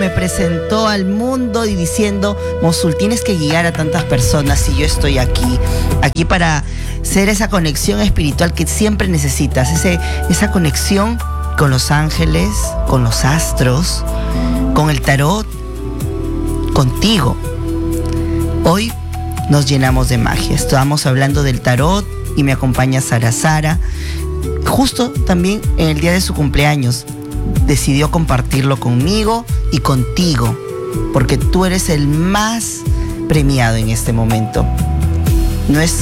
me presentó al mundo y diciendo, Mosul, tienes que guiar a tantas personas y yo estoy aquí para ser esa conexión espiritual que siempre necesitas, esa conexión con los ángeles, con los astros, con el tarot, contigo. Hoy nos llenamos de magia. Estamos hablando del tarot y me acompaña Sara. Justo también en el día de su cumpleaños decidió compartirlo conmigo y contigo, porque tú eres el más premiado en este momento. No es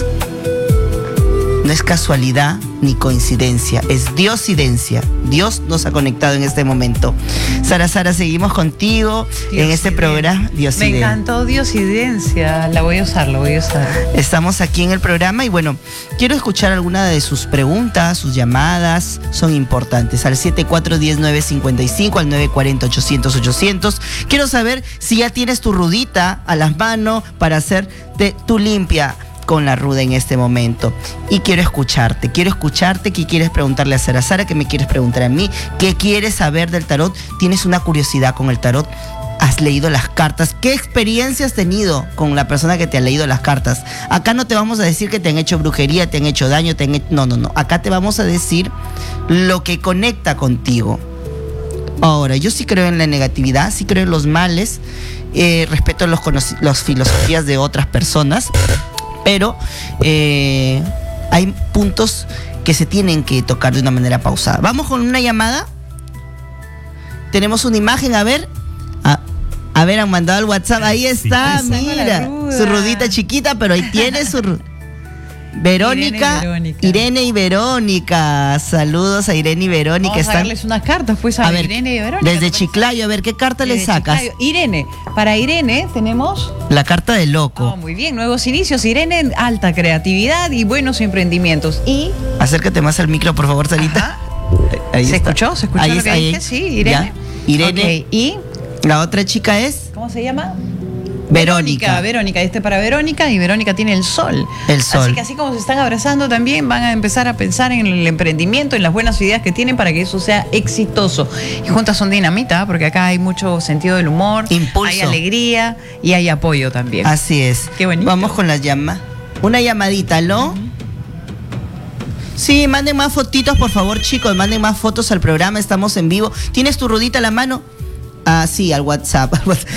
casualidad ni coincidencia, es diosidencia. Dios nos ha conectado en este momento. Sara, seguimos contigo en este programa. Me encantó diosidencia, la voy a usar. Estamos aquí en el programa y bueno, quiero escuchar alguna de sus preguntas, sus llamadas, son importantes. Al 7410-955, al 940-800-800. Quiero saber si ya tienes tu rudita a las manos para hacerte tu limpia con la ruda en este momento. Y quiero escucharte, ¿qué quieres preguntarle a Sara? ¿Qué me quieres preguntar a mí? ¿Qué quieres saber del tarot? ¿Tienes una curiosidad con el tarot? ¿Has leído las cartas? ¿Qué experiencia has tenido con la persona que te ha leído las cartas? Acá no te vamos a decir que te han hecho brujería, te han hecho daño, no. Acá te vamos a decir lo que conecta contigo. Ahora, yo sí creo en la negatividad, sí creo en los males, respeto las filosofías de otras personas, pero hay puntos que se tienen que tocar de una manera pausada. Vamos con una llamada. Tenemos una imagen, a ver, han mandado al WhatsApp. Ahí está, sí, mira, su rudita chiquita, pero ahí tiene su Verónica, Irene y Verónica. Saludos a Irene y Verónica. Vamos a darles unas cartas pues a Irene y Verónica. Desde Chiclayo, a ver, ¿qué carta le sacas? Chiclayo. Irene, para Irene tenemos la carta del loco. Muy bien, nuevos inicios. Irene, alta creatividad y buenos emprendimientos. Y acércate más al micro, por favor, Sarita. Ahí ¿Se escuchó ahí lo que dije? Sí, Irene. Ya. Irene. Okay. Y la otra chica es, ¿cómo se llama? Verónica, para Verónica, y Verónica tiene el sol. Así que así como se están abrazando también van a empezar a pensar en el emprendimiento, en las buenas ideas que tienen para que eso sea exitoso. Y juntas son dinamita, porque acá hay mucho sentido del humor, impulso, hay alegría y hay apoyo también. Así es. Qué bonito. Vamos con las llamadas. Una llamadita, ¿no? Sí, manden más fotitos, por favor, chicos, manden más fotos al programa, estamos en vivo. ¿Tienes tu rudita a la mano? Ah, sí, al WhatsApp.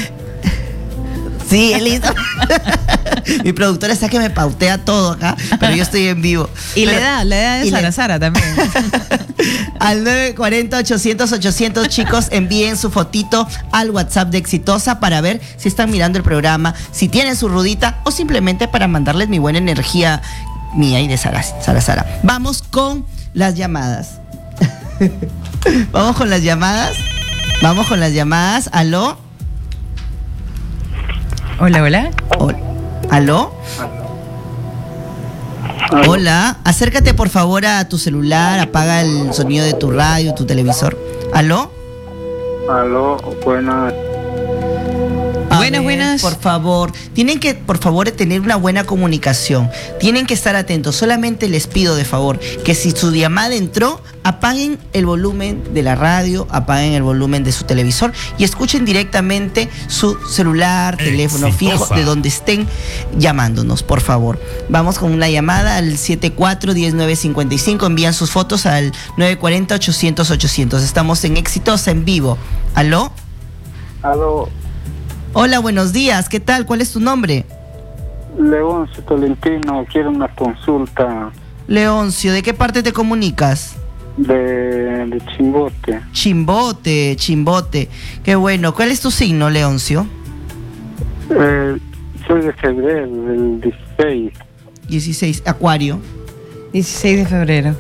Sí, listo. Mi productora está que me pautea todo acá, pero yo estoy en vivo. Y le da de Sara también. Al 940-800-800, chicos, envíen su fotito al WhatsApp de Exitosa para ver si están mirando el programa, si tienen su rudita o simplemente para mandarles mi buena energía mía y de Sara. Vamos con las llamadas. Vamos con las llamadas. ¿Aló? Hola. ¿Aló? Hola, acércate por favor a tu celular, apaga el sonido de tu radio, tu televisor. ¿Aló? Buenas. Buenas. Por favor, tienen que, por favor, tener una buena comunicación. Tienen que estar atentos. Solamente les pido de favor que si su llamada entró, apaguen el volumen de la radio, apaguen el volumen de su televisor y escuchen directamente su celular, teléfono fijo, de donde estén llamándonos, por favor. Vamos con una llamada al 74-1955. Envían sus fotos al 940-800-800. Estamos en Exitosa en vivo. ¿Aló? Hola, buenos días. ¿Qué tal? ¿Cuál es tu nombre? Leoncio Tolentino, quiero una consulta. Leoncio, ¿de qué parte te comunicas? De Chimbote. Chimbote. Qué bueno. ¿Cuál es tu signo, Leoncio? Soy de febrero, del 16. 16, Acuario. 16 de febrero.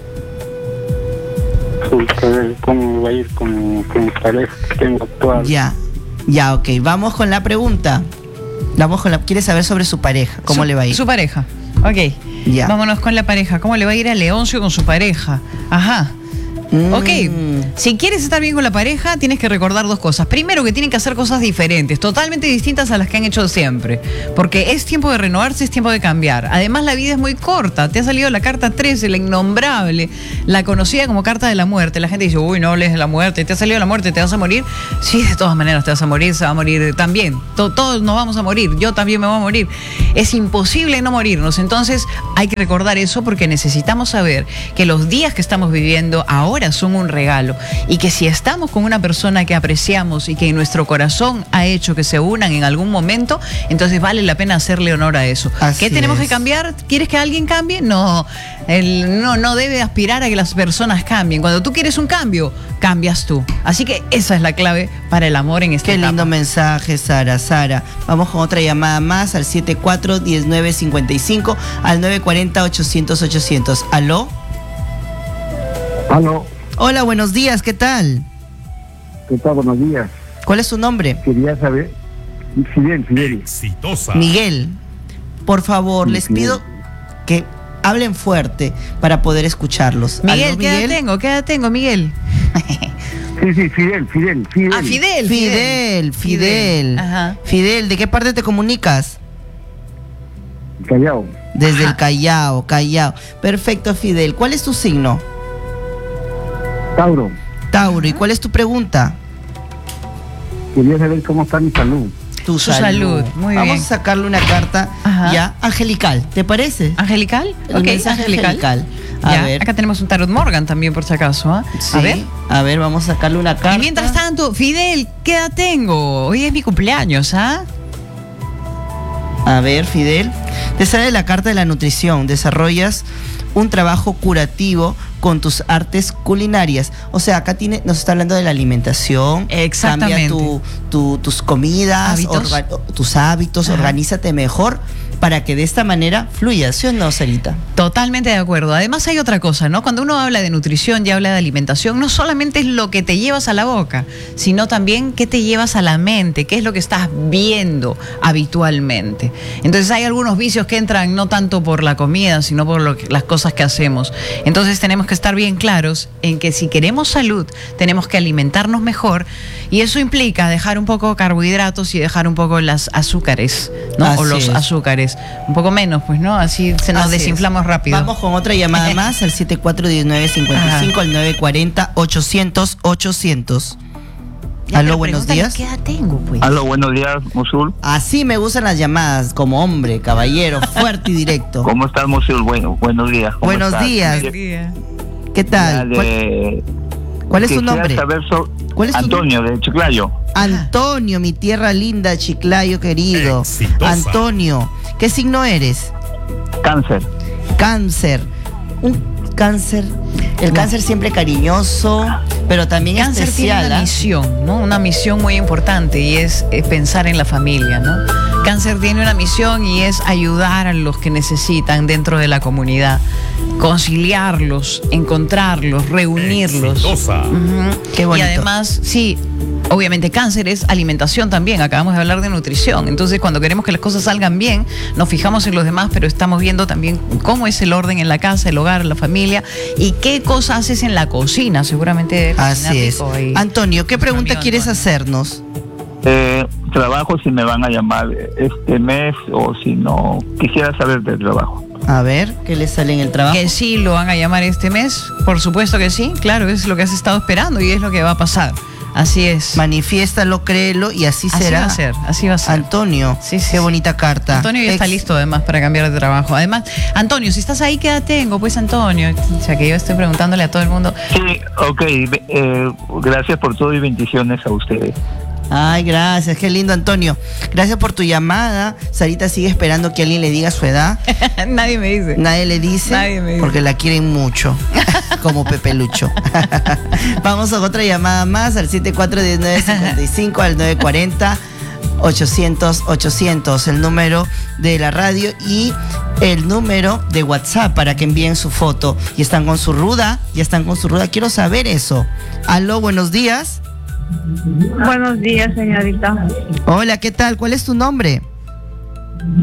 A ver cómo va a ir con mi pareja que tengo actual. Ya, ok. Vamos con la pregunta. ¿Quieres saber sobre su pareja? ¿Cómo le va a ir? Su pareja. Ok. Ya. Vámonos con la pareja. ¿Cómo le va a ir a Leoncio con su pareja? Ajá. Ok, si quieres estar bien con la pareja, tienes que recordar dos cosas. Primero, que tienen que hacer cosas diferentes, totalmente distintas a las que han hecho siempre. Porque es tiempo de renovarse, es tiempo de cambiar. Además, la vida es muy corta. Te ha salido la carta 13, la innombrable, la conocida como carta de la muerte. La gente dice, uy, no hables de la muerte. ¿Te ha salido la muerte? ¿Te vas a morir? Sí, de todas maneras te vas a morir, se va a morir también. Todos nos vamos a morir, yo también me voy a morir. Es imposible no morirnos. Entonces, hay que recordar eso porque necesitamos saber que los días que estamos viviendo ahora son un regalo y que si estamos con una persona que apreciamos y que nuestro corazón ha hecho que se unan en algún momento, entonces vale la pena hacerle honor a eso. Así ¿Qué tenemos es. que cambiar? ¿Quieres que alguien cambie? No, no debe aspirar a que las personas cambien. Cuando tú quieres un cambio, cambias tú. Así que esa es la clave para el amor en esta Qué etapa. lindo mensaje, Sara. Vamos con otra llamada más al 74-1955 al 940-800-800. ¿Aló? Aló, Hola, buenos días, ¿qué tal? ¿qué tal? Buenos días. ¿Cuál es su nombre? Quería saber, Fidel. Exitosa. Miguel. Por favor, Sí, les Miguel. pido que hablen fuerte para poder escucharlos. Miguel, ¿Aló, ¿qué edad tengo, Miguel? Sí, Fidel. Ah, Fidel. Fidel. Ajá. Fidel, ¿de qué parte te comunicas? Callao. Desde Ajá. el Callao. Perfecto, Fidel. ¿Cuál es tu signo? Tauro, Tauro. ¿Y cuál es tu pregunta? quería saber cómo está mi salud. Tu Su salud, muy Vamos bien. a sacarle una carta Ajá. ya angelical, ¿te parece? ¿Angelical? El Ok, mensaje angelical. A Ya, ver. acá tenemos un Tarot Morgan también, por si acaso. ¿Ah? Sí. A ver, vamos a sacarle una carta. Y mientras tanto, Fidel, ¿qué edad tengo? Hoy es mi cumpleaños, ¿ah? A ver, Fidel. Te sale la carta de la nutrición. Desarrollas un trabajo curativo con tus artes culinarias. O sea, acá nos está hablando de la alimentación. Exactamente. Cambia tus comidas, ¿Hábitos? tus hábitos, Ajá. organízate mejor para que de esta manera fluya, ¿sí o no, Sarita? Totalmente de acuerdo. Además hay otra cosa, ¿no? Cuando uno habla de nutrición y habla de alimentación, no solamente es lo que te llevas a la boca, sino también qué te llevas a la mente, qué es lo que estás viendo habitualmente. Entonces hay algunos vicios que entran no tanto por la comida, sino por las cosas que hacemos. Entonces tenemos que estar bien claros en que si queremos salud, tenemos que alimentarnos mejor y eso implica dejar un poco carbohidratos y dejar un poco las azúcares, ¿no? Así O los es. azúcares. Un poco menos, pues, ¿no? Así se nos Así es. desinflamos rápido. Vamos con otra llamada más al 741955 al 940-800-800. Ya, Aló, pero buenos pregúntale días. ¿Qué edad tengo, pues? Aló, buenos días, Mosul. Así me gustan las llamadas, como hombre, caballero, fuerte y directo. ¿Cómo estás, Mosul? Bueno, buenos días. ¿Cómo Buenos estás? días. Buen día. ¿Qué tal? ¿Cuál es tu nombre? Saber ¿Cuál es tu Antonio, de Chiclayo. Antonio, mi tierra linda, Chiclayo querido. Exitosa. Antonio, ¿qué signo eres? Cáncer. Cáncer. Un cáncer. El cáncer siempre cariñoso, pero también Cáncer tiene especial. una ¿ah? misión, ¿no? Una misión muy importante y es pensar en la familia, ¿no? Cáncer tiene una misión y es ayudar a los que necesitan dentro de la comunidad, conciliarlos, encontrarlos, reunirlos. Exitosa. Ujú. Qué bonito. Y además, sí, obviamente cáncer es alimentación también, acabamos de hablar de nutrición, entonces cuando queremos que las cosas salgan bien, nos fijamos en los demás, pero estamos viendo también cómo es el orden en la casa, el hogar, la familia y qué cosas haces en la cocina, seguramente. Así es. Antonio, ¿qué Nuestro pregunta amigo quieres Antonio. hacernos? Trabajo si me van a llamar este mes o si no. Quisiera saber del trabajo. A ver, ¿qué le sale en el trabajo? Que sí lo van a llamar este mes, por supuesto que sí, claro, es lo que has estado esperando y es lo que va a pasar. Así es. Manifiéstalo, créelo y así Así será. va a ser, así va a ser. Antonio, Sí, sí, qué sí. bonita carta. Antonio ya está listo además para cambiar de trabajo. Además, Antonio, si estás ahí, ¿qué edad tengo? Pues Antonio, o sea que yo estoy preguntándole a todo el mundo. Sí, ok. Gracias por todo y bendiciones a ustedes. Ay, gracias, qué lindo, Antonio. Gracias por tu llamada. Sarita sigue esperando que alguien le diga su edad. Nadie me dice. Nadie le dice, Nadie me dice. porque la quieren mucho, como Pepe Lucho. Vamos a otra llamada más al 741955 al 940-800-800, el número de la radio y el número de WhatsApp para que envíen su foto. Y están con su ruda, Quiero saber eso. Aló, buenos días. Buenos días, señorita. Hola, ¿qué tal? ¿Cuál es tu nombre?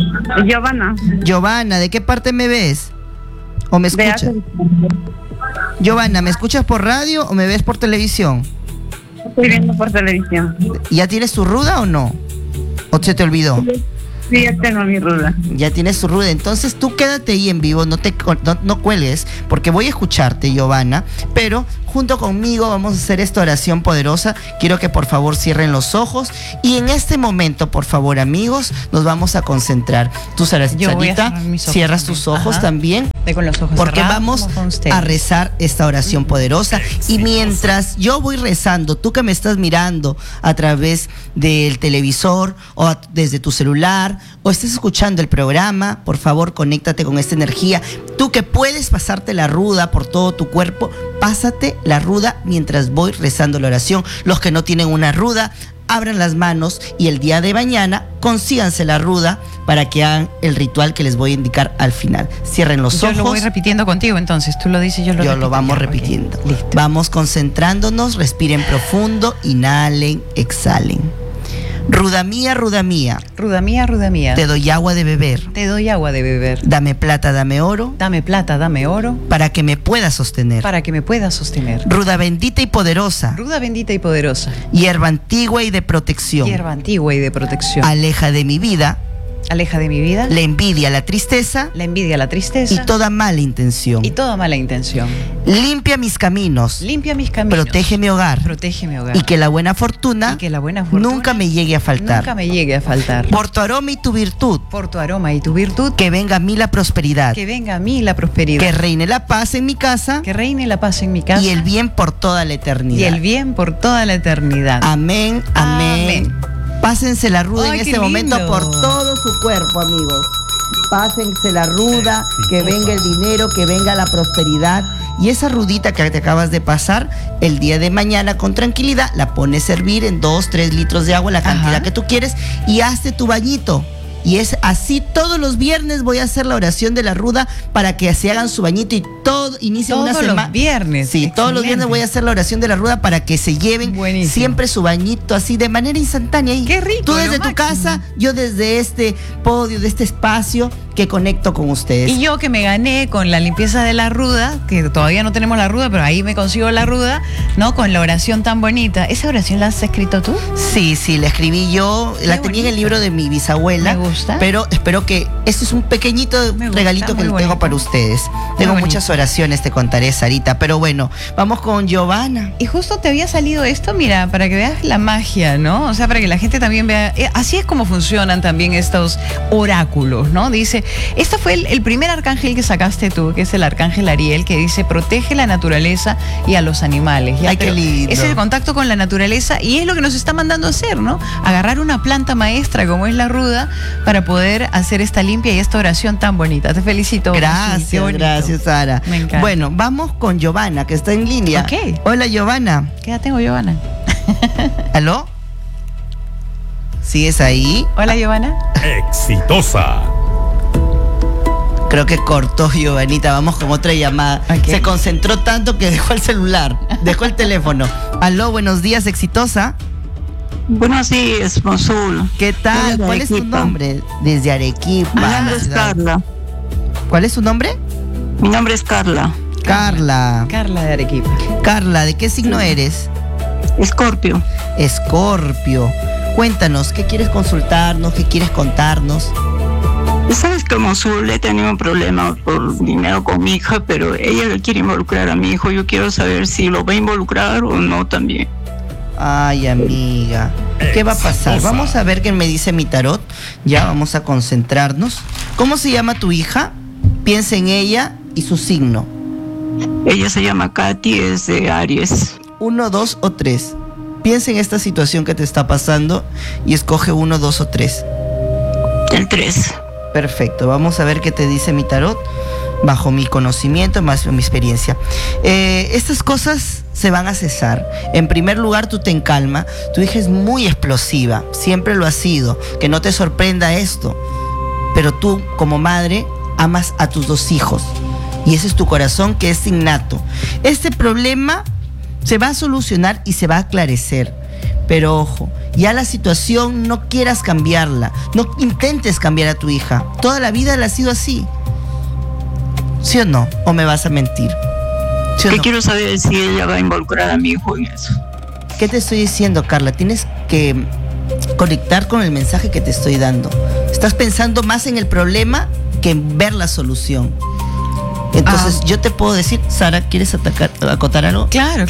Giovanna. Giovanna, ¿de qué parte me ves? ¿O me De escuchas? Giovanna, ¿me escuchas por radio o me ves por televisión? Estoy viendo por televisión. ¿Ya tienes tu ruda o no? ¿O se te olvidó? Sí, ya tengo mi ruda. Ya tienes tu ruda. Entonces tú quédate ahí en vivo, no cuelgues, porque voy a escucharte, Giovanna, pero junto conmigo vamos a hacer esta oración poderosa. Quiero que por favor cierren los ojos y en este momento, por favor, amigos, nos vamos a concentrar. Tú, Sarita, cierras tus ojos también. Con los ojos porque cerrados, vamos a rezar esta oración poderosa. Y mientras yo voy rezando, tú que me estás mirando a través del televisor o desde tu celular o estés escuchando el programa, por favor, conéctate con esta energía. Tú que puedes pasarte la ruda por todo tu cuerpo, pásate la ruda mientras voy rezando la oración. Los que no tienen una ruda, abran las manos y el día de mañana consíganse la ruda para que hagan el ritual que les voy a indicar al final. Cierren los ojos. Yo lo voy repitiendo contigo, entonces tú lo dices, yo lo repito. Lo vamos repitiendo. Okay, listo. Vamos concentrándonos, respiren profundo, inhalen, exhalen. Ruda mía, ruda mía. Ruda mía, ruda mía. Te doy agua de beber. Te doy agua de beber. Dame plata, dame oro. Dame plata, dame oro. Para que me puedas sostener. Para que me puedas sostener. Ruda bendita y poderosa. Ruda bendita y poderosa. Hierba antigua y de protección. Hierba antigua y de protección. Aleja de mi vida. Aleja de mi vida la envidia, la tristeza. La envidia, la tristeza. Y toda mala intención. Y toda mala intención. Limpia mis caminos. Limpia mis caminos. Protege mi hogar. Protege mi hogar. Y que la buena fortuna, nunca me llegue a faltar. Nunca me llegue a faltar. Por tu aroma y tu virtud. Por tu aroma y tu virtud. Que venga a mí la prosperidad. Que venga a mí la prosperidad. Que reine la paz en mi casa. Que reine la paz en mi casa. Y el bien por toda la eternidad. Y el bien por toda la eternidad. Amén, amén. Pásense la ruda en este momento por todo su cuerpo, amigos. Pásense la ruda, que venga el dinero, que venga la prosperidad. Y esa rudita que te acabas de pasar, el día de mañana con tranquilidad, la pones a hervir en 2-3 litros de agua, la cantidad que tú quieres, y hazte tu bañito. Y es así, todos los viernes voy a hacer la oración de la ruda para que se hagan su bañito y todo inicie una semana. Todos los viernes. Sí, todos los viernes voy a hacer la oración de la ruda para que se lleven siempre su bañito así de manera instantánea. Y qué rico. Tú desde tu casa, yo desde este podio, de este espacio que conecto con ustedes. Y yo que me gané con la limpieza de la ruda, que todavía no tenemos la ruda, pero ahí me consigo la ruda, ¿no? Con la oración tan bonita. ¿Esa oración la has escrito tú? Sí, la escribí yo, la tenía en el libro de mi bisabuela. Me gusta. Pero espero que este es un pequeñito regalito que tengo para ustedes. Tengo muchas oraciones, te contaré, Sarita, pero bueno, vamos con Giovanna. Y justo te había salido esto, mira, para que veas la magia, ¿no? O sea, para que la gente también vea, así es como funcionan también estos oráculos, ¿no? Dice, este fue el primer arcángel que sacaste tú, que es el arcángel Ariel, que dice, protege la naturaleza y a los animales. Ay, qué lindo. Es el contacto con la naturaleza y es lo que nos está mandando a hacer, ¿no? Agarrar una planta maestra como es la ruda para poder hacer esta limpia y esta oración tan bonita. Te felicito. Gracias, Sara. Me encanta. Bueno, vamos con Giovanna, que está en línea. Ok. Hola, Giovanna. ¿Qué edad tengo, Giovanna? ¿Aló? ¿Sigues ahí? Hola, Giovanna. Exitosa. Creo que cortó, Giovanita. Vamos con otra llamada. Okay. Se concentró tanto que dejó el celular, dejó el teléfono. Aló, buenos días, Exitosa. Buenos días, Monsul. ¿Qué tal? ¿Cuál es tu nombre? Desde Arequipa. Mi nombre es Carla. ¿Cuál es tu nombre? Mi nombre es Carla. Carla. Carla de Arequipa. Carla, ¿de qué signo eres? Escorpio. Escorpio. Cuéntanos, ¿qué quieres consultarnos? ¿Qué quieres contarnos? Sabes que, Monsul, he tenido un problema por dinero con mi hija, pero ella le quiere involucrar a mi hijo. Yo quiero saber si lo va a involucrar o no también. Ay, amiga, ¿qué va a pasar? Vamos a ver qué me dice mi tarot. Ya vamos a concentrarnos. ¿Cómo se llama tu hija? Piensa en ella y su signo. Ella se llama Katy, es de Aries. 1, 2 o 3. Piensa en esta situación que te está pasando y escoge 1, 2 o 3. El 3. Perfecto, vamos a ver qué te dice mi tarot bajo mi conocimiento, más mi experiencia. Estas cosas se van a cesar. En primer lugar, tú ten calma. Tu hija es muy explosiva, siempre lo ha sido. Que no te sorprenda esto. Pero tú, como madre, amas a tus 2 hijos. Y ese es tu corazón, que es innato. Este problema se va a solucionar y se va a aclarecer. Pero ojo, ya la situación no quieras cambiarla. No intentes cambiar a tu hija. Toda la vida la ha sido así. ¿Sí o no? ¿O me vas a mentir? ¿Sí o que no? quiero saber si ella va a involucrar a mi hijo en eso. ¿Qué te estoy diciendo, Carla? Tienes que conectar con el mensaje que te estoy dando. Estás pensando más en el problema que en ver la solución. Entonces, yo te puedo decir, Sara, ¿quieres acotar algo? Claro.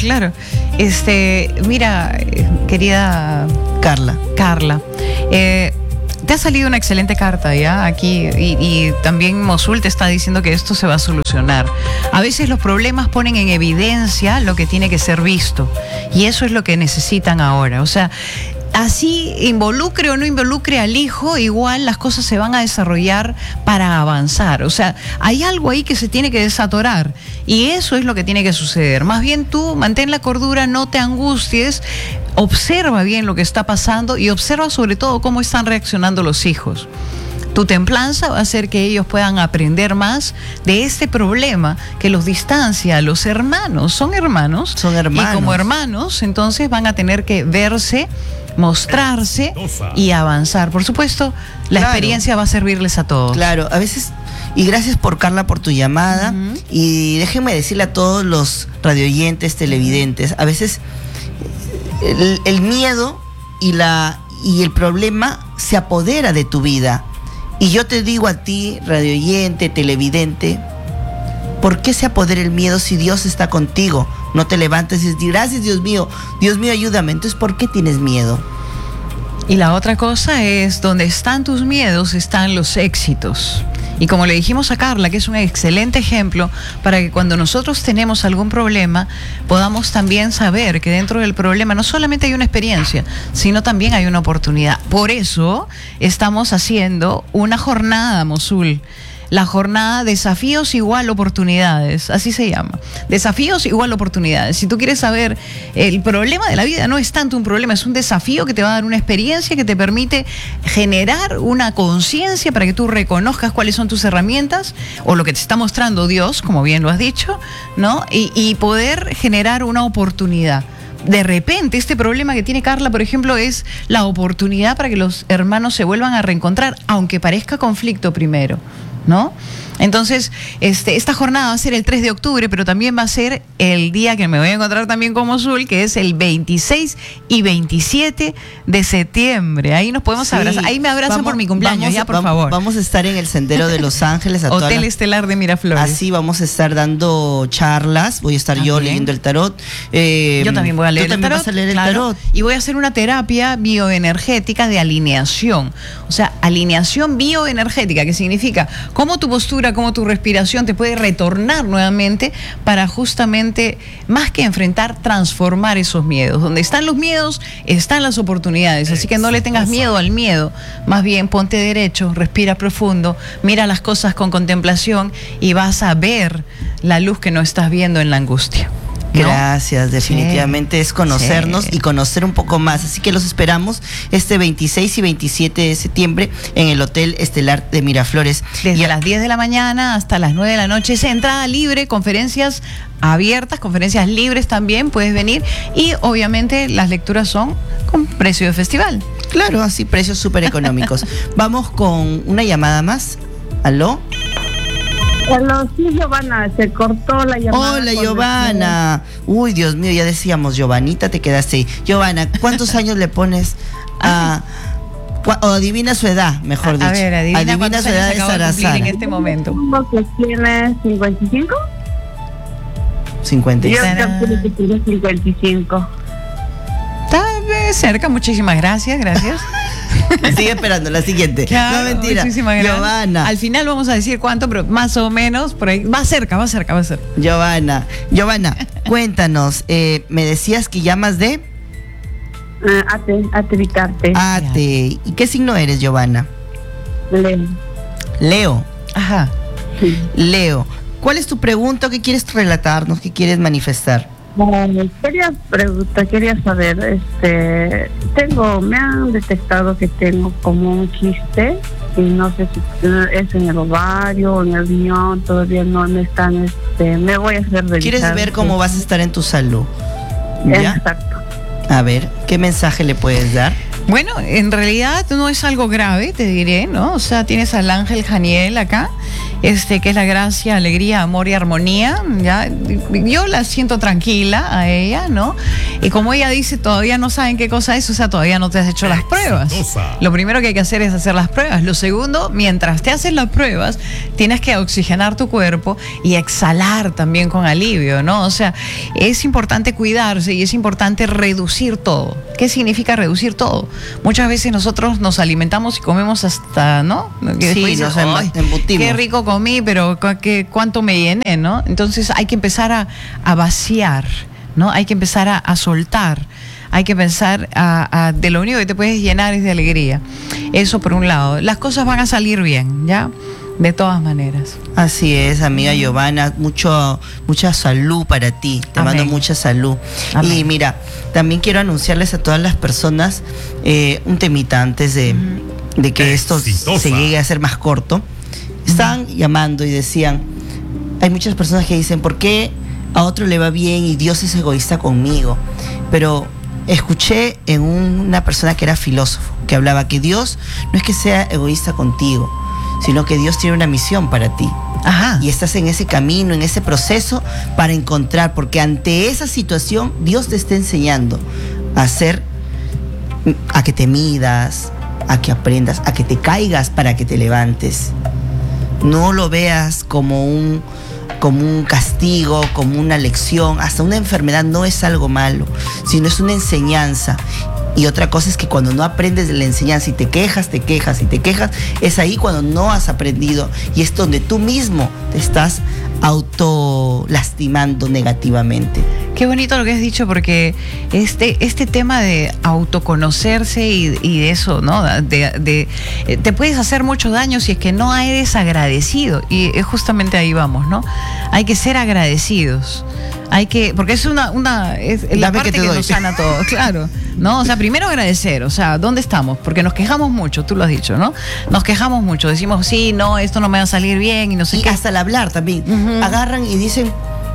Mira, querida Carla, te ha salido una excelente carta ya aquí y también Mosul te está diciendo que esto se va a solucionar. A veces los problemas ponen en evidencia lo que tiene que ser visto y eso es lo que necesitan ahora. O sea, así involucre o no involucre al hijo, igual las cosas se van a desarrollar para avanzar. O sea, hay algo ahí que se tiene que desatorar y eso es lo que tiene que suceder. Más bien tú mantén la cordura, no te angusties, observa bien lo que está pasando y observa sobre todo cómo están reaccionando los hijos. Tu templanza va a hacer que ellos puedan aprender más de este problema que los distancia. Los hermanos son hermanos. Y como hermanos, entonces van a tener que verse, mostrarse y avanzar. Por supuesto, la experiencia va a servirles a todos. Claro, a veces, y gracias por Carla por tu llamada, y déjenme decirle a todos los radioyentes, televidentes, a veces el miedo y el problema se apodera de tu vida. Y yo te digo a ti, radioyente, televidente, ¿por qué se apodera el miedo si Dios está contigo? No te levantes y dices, gracias Dios mío, ayúdame. Entonces, ¿por qué tienes miedo? Y la otra cosa es, donde están tus miedos, están los éxitos. Y como le dijimos a Carla, que es un excelente ejemplo para que cuando nosotros tenemos algún problema, podamos también saber que dentro del problema no solamente hay una experiencia, sino también hay una oportunidad. Por eso estamos haciendo una jornada, Mosul. La jornada Desafíos igual oportunidades, así se llama. Desafíos igual oportunidades. Si tú quieres saber, el problema de la vida no es tanto un problema, es un desafío que te va a dar una experiencia que te permite generar una conciencia para que tú reconozcas cuáles son tus herramientas o lo que te está mostrando Dios, como bien lo has dicho, ¿no? Y poder generar una oportunidad. De repente, este problema que tiene Carla, por ejemplo, es la oportunidad para que los hermanos se vuelvan a reencontrar, aunque parezca conflicto primero, ¿no? Entonces, esta jornada va a ser el 3 de octubre, pero también va a ser el día que me voy a encontrar también con Mosul, que es el 26 y 27 de septiembre. Ahí nos podemos abrazar. Ahí me abrazan por mi cumpleaños, por favor. Vamos a estar en el Sendero de Los Ángeles. Hotel Estelar de Miraflores. Así vamos a estar dando charlas. Voy a estar yo leyendo el tarot. Yo también voy a leer el tarot. Vas a leer el tarot. Y voy a hacer una terapia bioenergética de alineación. O sea, alineación bioenergética, que significa cómo tu postura, cómo tu respiración te puede retornar nuevamente para justamente, más que enfrentar, transformar esos miedos. Donde están los miedos, están las oportunidades. Así que no le tengas miedo al miedo. Más bien, ponte derecho, respira profundo, mira las cosas con contemplación y vas a ver la luz que no estás viendo en la angustia. ¿No? Gracias, definitivamente es conocernos y conocer un poco más. Así que los esperamos este 26 y 27 de septiembre en el Hotel Estelar de Miraflores. Desde las 10 de la mañana hasta las 9 de la noche. Es entrada libre, conferencias abiertas, conferencias libres también, puedes venir. Y obviamente las lecturas son con precio de festival. Claro, así, precios súper económicos. Vamos con una llamada más. ¿Aló? Hola, sí, Giovanna, se cortó la llamada. Hola, Giovanna. Uy, Dios mío, ya decíamos, Giovanita, te quedaste ahí. Giovanna, ¿cuántos años le pones a... o adivina su edad, mejor dicho? A ver, adivina su edad de Sarazara. En este momento. Que tiene 55. 55. Yo creo que tiene 55. Está cerca, muchísimas gracias. Sigue esperando, la siguiente. Claro, no, mentira. Muchísimas gracias. Giovanna. Al final vamos a decir cuánto, pero más o menos, por ahí. Va cerca. Giovanna, cuéntanos, me decías que llamas de... Ate Vicarte. Ate. ¿Y qué signo eres, Giovanna? Leo. Ajá. Sí. Leo. ¿Cuál es tu pregunta? ¿Qué quieres relatarnos? ¿Qué quieres manifestar? Quería saber, me han detectado que tengo como un quiste y no sé si es en el ovario o en el riñón, todavía no me están, me voy a hacer revisar. ¿Quieres ver cómo vas a estar en tu salud? ¿Ya? Exacto. A ver, ¿qué mensaje le puedes dar? Bueno, en realidad no es algo grave, te diré, ¿no? O sea, tienes al ángel Janiel acá que es la gracia, alegría, amor y armonía, ¿ya? Yo la siento tranquila a ella, ¿no? Y como ella dice, todavía no saben qué cosa es, o sea, todavía no te has hecho las pruebas. Lo primero que hay que hacer es hacer las pruebas. Lo segundo, mientras te haces las pruebas, tienes que oxigenar tu cuerpo y exhalar también con alivio, ¿no? O sea, es importante cuidarse y es importante reducir todo. ¿Qué significa reducir todo? Muchas veces nosotros nos alimentamos y comemos hasta, ¿no? Sí, nos embutimos. Qué rico comí, pero ¿cuánto me llené, no? Entonces hay que empezar a vaciar, ¿no? Hay que empezar a soltar. Hay que pensar de lo único que te puedes llenar es de alegría. Eso por un lado. Las cosas van a salir bien, ¿ya? De todas maneras. Así es, amiga Giovanna, mucha salud para ti. Te mando mucha salud. Amén. Y mira, también quiero anunciarles a todas las personas un temita antes de que esto se llegue a ser más corto. Estaban llamando y decían, hay muchas personas que dicen, ¿por qué a otro le va bien y Dios es egoísta conmigo? Pero escuché en una persona que era filósofo, que hablaba que Dios no es que sea egoísta contigo, sino que Dios tiene una misión para ti. Ajá. Y estás en ese camino, en ese proceso para encontrar, porque ante esa situación Dios te está enseñando a que te midas, a que aprendas, a que te caigas para que te levantes. No lo veas como un castigo, como una lección. Hasta una enfermedad no es algo malo, sino es una enseñanza. Y otra cosa es que cuando no aprendes de la enseñanza y te quejas, es ahí cuando no has aprendido y es donde tú mismo te estás autolastimando negativamente. Qué bonito lo que has dicho, porque este tema de autoconocerse y de eso, ¿no? Te puedes hacer mucho daño si es que no eres agradecido. Y justamente ahí vamos, ¿no? Hay que ser agradecidos. Porque es la parte que nos sana todo, claro, ¿no? O sea, primero agradecer, o sea, ¿dónde estamos? Porque nos quejamos mucho, tú lo has dicho, ¿no? Nos quejamos mucho, decimos, sí, no, esto no me va a salir bien y no sé qué. Hasta al hablar también, agarran y dicen,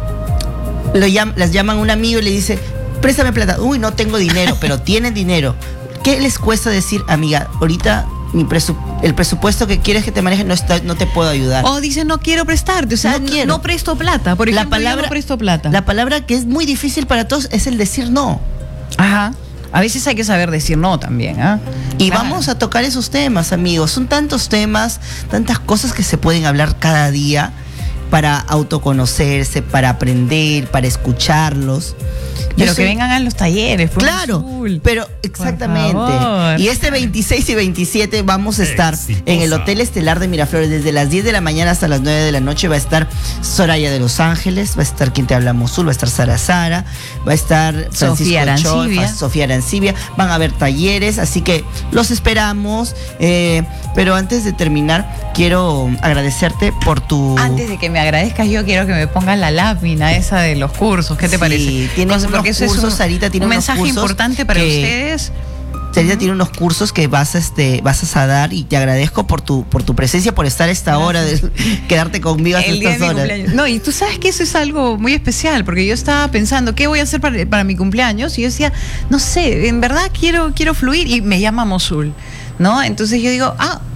las llaman a un amigo y le dice, préstame plata, uy, no tengo dinero, pero tienen dinero. ¿Qué les cuesta decir, amiga, ahorita el presupuesto que quieres que te maneje no te puedo ayudar? O dicen, no quiero prestarte, o sea, no presto plata, por ejemplo, yo no presto plata. La palabra que es muy difícil para todos es el decir no. Ajá. A veces hay que saber decir no también, ¿ah? Y vamos a tocar esos temas, amigos. Son tantos temas, tantas cosas que se pueden hablar cada día para autoconocerse, para aprender, para escucharlos. Pero que vengan a los talleres. Claro, pero exactamente. Y este 26 y 27 vamos a estar en el Hotel Estelar de Miraflores desde las 10 de la mañana hasta las 9 de la noche. Va a estar Soraya de Los Ángeles, va a estar quien te habla Mosul, va a estar Sara, va a estar Francisco Chol, Sofía Arancibia. Van a haber talleres, así que los esperamos. Pero antes de terminar, quiero agradecerte por tu... Antes de que me agradezcas, yo quiero que me pongas la lámina esa de los cursos. ¿Qué te parece? Porque eso cursos, Sarita tiene un mensaje importante para ustedes. Sarita tiene unos cursos que vas a dar y te agradezco por tu presencia, por estar a esta hora, de quedarte conmigo hasta estas horas. No, y tú sabes que eso es algo muy especial, porque yo estaba pensando, ¿qué voy a hacer para mi cumpleaños? Y yo decía, no sé, en verdad quiero fluir, y me llama Mosul, ¿no? Entonces yo digo,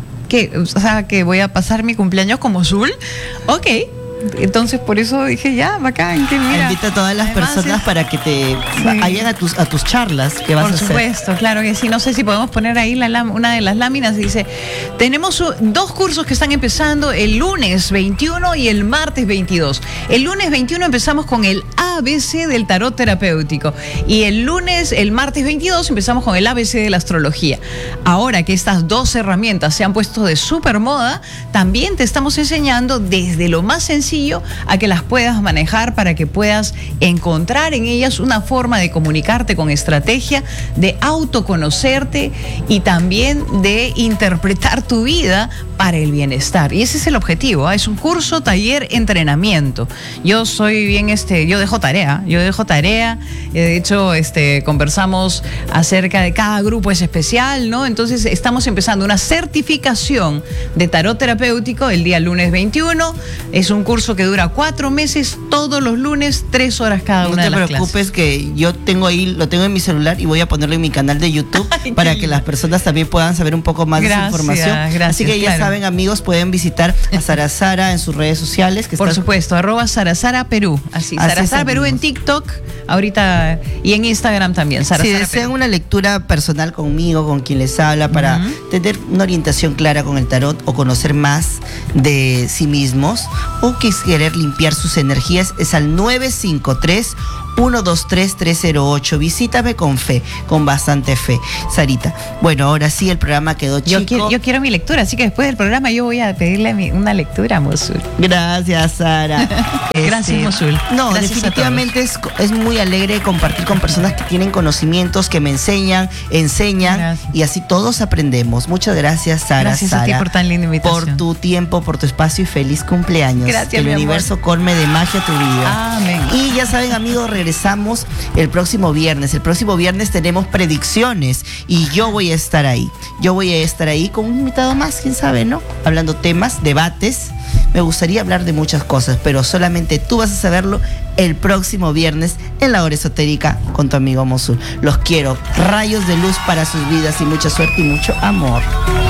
que voy a pasar mi cumpleaños con Mosul, ok. Entonces por eso dije, ya, bacán, que mira. Invita a todas las personas para que te vayan a tus charlas que vas a hacer. Por supuesto, claro que sí. No sé si podemos poner ahí una de las láminas. Dice, tenemos 2 cursos que están empezando el lunes 21 y el martes 22. El lunes 21 empezamos con el ABC del tarot terapéutico. Y el martes 22 empezamos con el ABC de la astrología. Ahora que estas 2 herramientas se han puesto de súper moda, también te estamos enseñando desde lo más sencillo a que las puedas manejar, para que puedas encontrar en ellas una forma de comunicarte con estrategia, de autoconocerte y también de interpretar tu vida para el bienestar. Y ese es el objetivo, ¿eh? Es un curso, taller, entrenamiento. Yo soy bien, yo de JJ tarea. De hecho, conversamos acerca de cada grupo es especial, ¿no? Entonces, estamos empezando una certificación de tarot terapéutico el día lunes 21. Es un curso que dura 4 meses, todos los lunes, 3 horas cada una de las clases. No te preocupes que yo tengo ahí, lo tengo en mi celular y voy a ponerlo en mi canal de YouTube para que las personas también puedan saber un poco más de esa información. Gracias, así que ya saben, amigos, pueden visitar a Sara Sara en sus redes sociales. Por supuesto, @Sara Perú. Así Sara Sara Perú en TikTok, ahorita, y en Instagram también. Si desean una lectura personal conmigo, con quien les habla, para tener una orientación clara con el tarot o conocer más de sí mismos, o querer limpiar sus energías, es al 953-123-308. Visítame con fe, con bastante fe, Sarita. Bueno, ahora sí, el programa quedó chico. Yo quiero mi lectura, así que después del programa yo voy a pedirle una lectura a Mosul. Gracias, Sara. Gracias, Mosul. No, gracias, definitivamente es muy alegre compartir con personas que tienen conocimientos, que me enseñan, Gracias. y así todos aprendemos. Muchas gracias, Sara. Gracias a ti por tan linda invitación. Por tu tiempo, por tu espacio y feliz cumpleaños. Gracias, que el universo colme de magia tu vida. Amén. Y ya saben, amigos, regresamos el próximo viernes. El próximo viernes tenemos predicciones y yo voy a estar ahí. Yo voy a estar ahí con un invitado más, quién sabe, ¿no? Hablando temas, debates. Me gustaría hablar de muchas cosas, pero solamente tú vas a saberlo el próximo viernes en La Hora Esotérica con tu amigo Mosul. Los quiero. Rayos de luz para sus vidas y mucha suerte y mucho amor.